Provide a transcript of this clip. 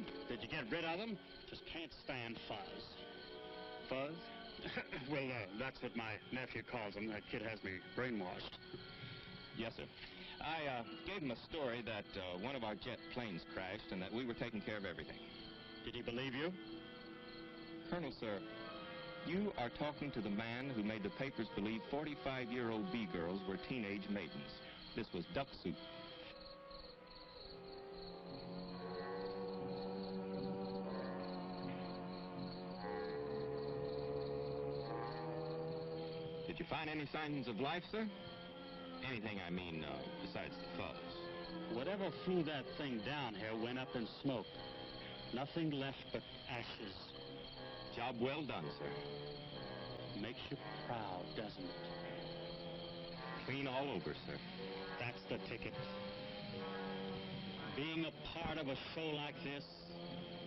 them? Did you get rid of them? Just can't stand fuzz. Fuzz? Well, that's what my nephew calls them. That kid has me brainwashed. Yes, sir. I gave him a story that one of our jet planes crashed and that we were taking care of everything. Did he believe you? Colonel, sir, you are talking to the man who made the papers believe 45-year-old B-girls were teenage maidens. This was duck soup. Did you find any signs of life, sir? Anything, I mean, besides the fuzz. Whatever flew that thing down here went up in smoke. Nothing left but ashes. Job well done, sir. Makes you proud, doesn't it? Clean all over, sir. That's the ticket. Being a part of a show like this,